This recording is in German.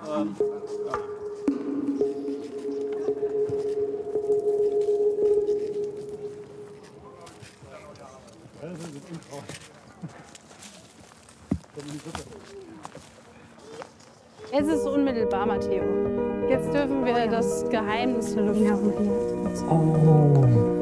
Es ist unmittelbar, Matteo. Jetzt dürfen wir das Geheimnis telefonieren. Oh.